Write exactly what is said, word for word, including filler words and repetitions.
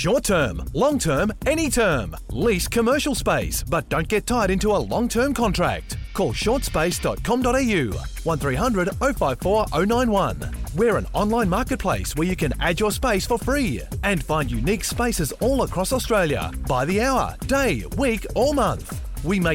Short term, long term, any term. Lease commercial space, but don't get tied into a long-term contract. Call short space dot com dot a u, one three hundred oh five four oh nine one. We're an online marketplace where you can add your space for free and find unique spaces all across Australia by the hour, day, week or month. We make